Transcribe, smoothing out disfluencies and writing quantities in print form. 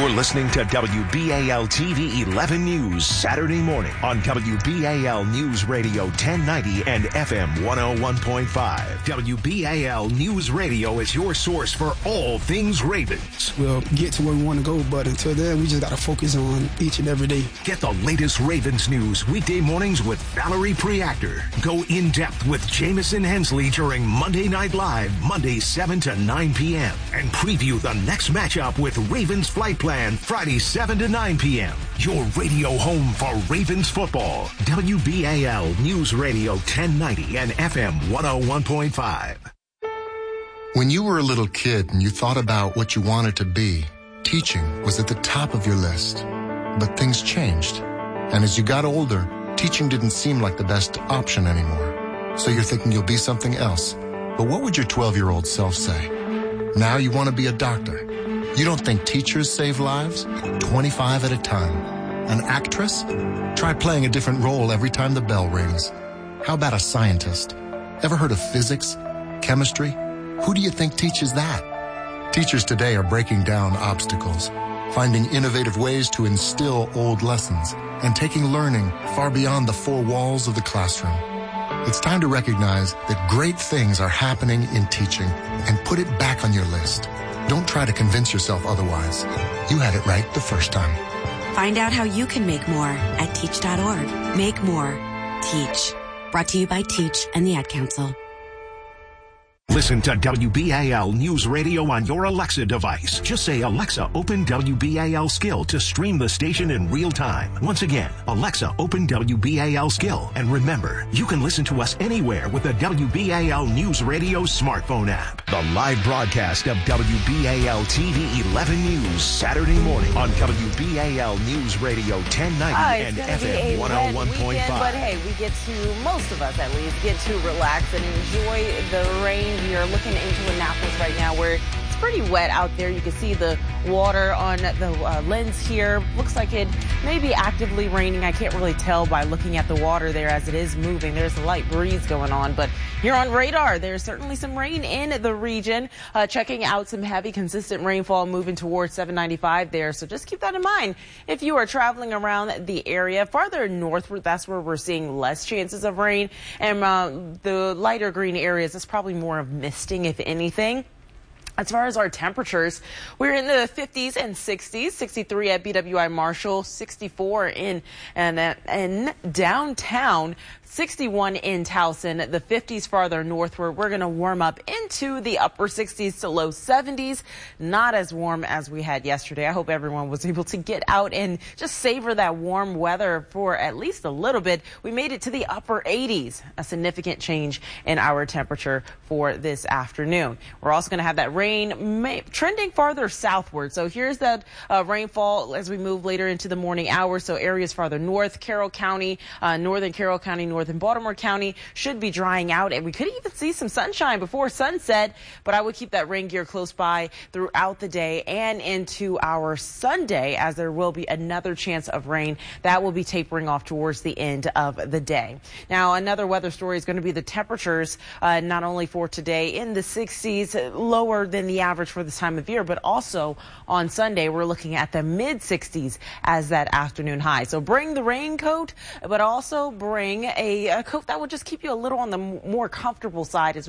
You're listening to WBAL TV 11 News Saturday morning on WBAL News Radio 1090 and FM 101.5. WBAL News Radio is your source for all things Ravens. We'll get to where we want to go, but until then, we just got to focus on each and every day. Get the latest Ravens news weekday mornings with Valerie Preactor. Go in depth with Jamison Hensley during Monday Night Live, Mondays 7 to 9 p.m. And preview the next matchup with Ravens Flight Plan, Friday 7 to 9 p.m. Your radio home for Ravens football. WBAL News Radio 1090 and FM 101.5. When you were a little kid and you thought about what you wanted to be, teaching was at the top of your list. But things changed. And as you got older, teaching didn't seem like the best option anymore. So you're thinking you'll be something else. But what would your 12-year-old self say? Now you want to be a doctor. You don't think teachers save lives? 25 at a time. An actress? Try playing a different role every time the bell rings. How about a scientist? Ever heard of physics? Chemistry? Who do you think teaches that? Teachers today are breaking down obstacles, finding innovative ways to instill old lessons, and taking learning far beyond the four walls of the classroom. It's time to recognize that great things are happening in teaching and put it back on your list. Don't try to convince yourself otherwise. You had it right the first time. Find out how you can make more at teach.org. Make more. Teach. Brought to you by Teach and the Ad Council. Listen to WBAL News Radio on your Alexa device. Just say, Alexa, open WBAL Skill to stream the station in real time. Once again, Alexa, open WBAL Skill. And remember, you can listen to us anywhere with the WBAL News Radio smartphone app. The live broadcast of WBAL TV 11 News Saturday morning on WBAL News Radio 1090 and FM 101.5. But hey, we get to, most of us at least, get to relax and enjoy the rain. We are looking into Annapolis right now where it's pretty wet out there. You can see the water on the lens here. Looks like it may be actively raining. I can't really tell by looking at the water there as it is moving. There's a light breeze going on, but here on radar, there's certainly some rain in the region. Checking out some heavy, consistent rainfall moving towards 795 there. So just keep that in mind if you are traveling around the area. Farther northward, that's where we're seeing less chances of rain. And the lighter green areas, it's probably more of misting, if anything. As far as our temperatures, we're in the 50s and 60s, 63 at BWI Marshall, 64 in downtown, 61 in Towson, the 50s farther northward. We're going to warm up into the upper 60s to low 70s. Not as warm as we had yesterday. I hope everyone was able to get out and just savor that warm weather for at least a little bit. We made it to the upper 80s, a significant change in our temperature for this afternoon. We're also going to have that rain trending farther southward. So here's that rainfall as we move later into the morning hours. So areas farther north, Carroll County, northern Carroll County, northern Baltimore County should be drying out, and we could even see some sunshine before sunset, but I would keep that rain gear close by throughout the day and into our Sunday, as there will be another chance of rain that will be tapering off towards the end of the day. Now, another weather story is going to be the temperatures, not only for today in the 60s, lower than the average for this time of year, but also on Sunday, we're looking at the mid-60s as that afternoon high. So bring the raincoat, but also bring a coat that will just keep you a little on the more comfortable side as